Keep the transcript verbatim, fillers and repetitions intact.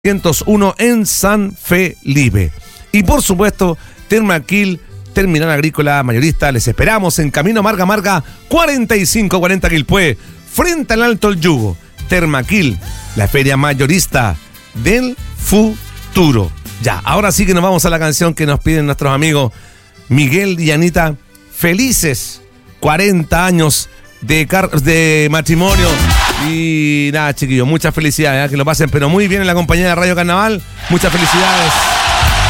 ciento uno en San Felipe. Y por supuesto, Termaquil, Terminal Agrícola Mayorista, les esperamos en Camino Marga Marga cuarenta y cinco cuarenta Quilpué, frente al Alto el Yugo. Termaquil, la feria mayorista del futuro. Ya, ahora sí que nos vamos a la canción que nos piden nuestros amigos Miguel y Anita. Felices cuarenta años de, car- de matrimonio. Y nada, chiquillos, muchas felicidades, ¿eh? Que lo pasen pero muy bien en la compañía de Radio Carnaval. Muchas felicidades.